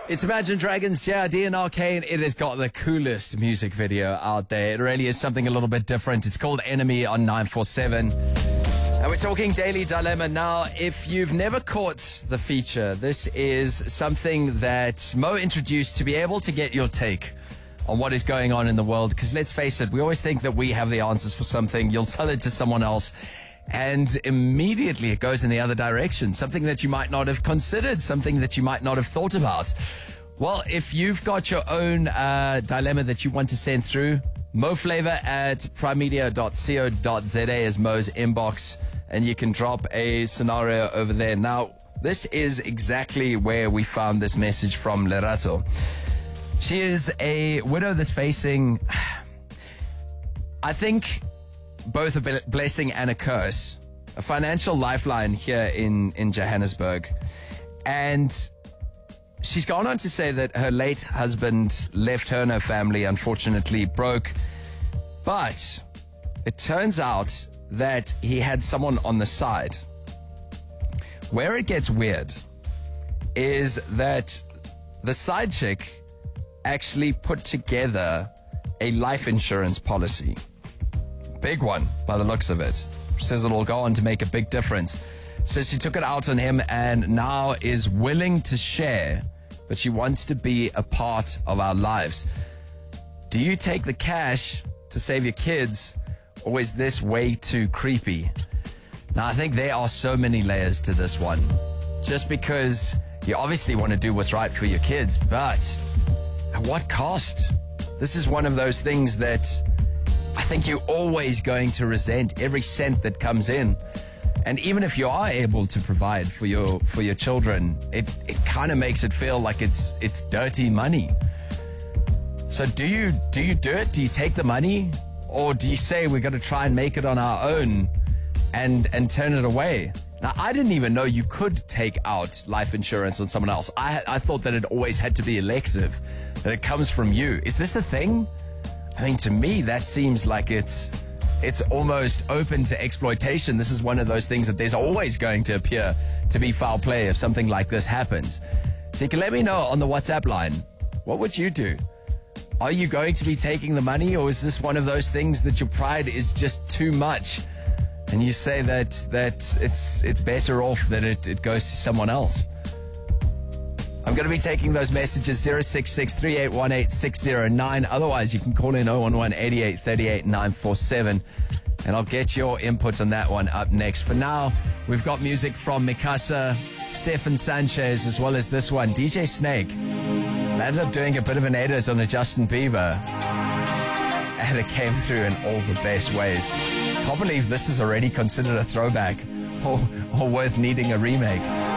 It's Imagine Dragons, JRD and Arcane. It has got the coolest music video out there. It really is something a little bit different. It's called Enemy on 947. And we're talking Daily Dilemma now. If you've never caught the feature, this is something that Mo introduced to be able to get your take on what is going on in the world. Because let's face it, we always think that we have the answers for something. You'll tell it to someone else, and immediately it goes in the other direction. Something that you might not have considered, something that you might not have thought about. Well, if you've got your own dilemma that you want to send through, MoFlavor at primedia.co.za is Mo's inbox, and you can drop a scenario over there. Now, this is exactly where we found this message from Lerato. She is a widow that's facing, I think, both a blessing and a curse, a financial lifeline here in Johannesburg. And she's gone on to say that her late husband left her and her family, unfortunately, broke. But it turns out that he had someone on the side. Where it gets weird is that the side chick actually put together a life insurance policy. Big one, by the looks of it. Says it'll go on to make a big difference. Says she took it out on him and now is willing to share, but she wants to be a part of our lives. Do you take the cash to save your kids, or is this way too creepy? Now, I think there are so many layers to this one. Just because you obviously want to do what's right for your kids, but at what cost? This is one of those things that I think you're always going to resent every cent that comes in. And even if you are able to provide for your children, it kind of makes it feel like it's dirty money. So do you do it? Do you take the money? Or do you say we're going to try and make it on our own and turn it away? Now, I didn't even know you could take out life insurance on someone else. I thought that it always had to be elective, that it comes from you. Is this a thing? I mean, to me, that seems like it's almost open to exploitation. This is one of those things that there's always going to appear to be foul play if something like this happens. So you can let me know on the WhatsApp line. What would you do? Are you going to be taking the money, or is this one of those things that your pride is just too much and you say that it's better off that it goes to someone else? I'm going to be taking those messages, 066-3818-609. Otherwise, you can call in 011-8838-947, and I'll get your input on that one up next. For now, we've got music from Mikasa, Stefan Sanchez, as well as this one, DJ Snake. I ended up doing a bit of an edit on a Justin Bieber, and it came through in all the best ways. Can't believe this is already considered a throwback or worth needing a remake.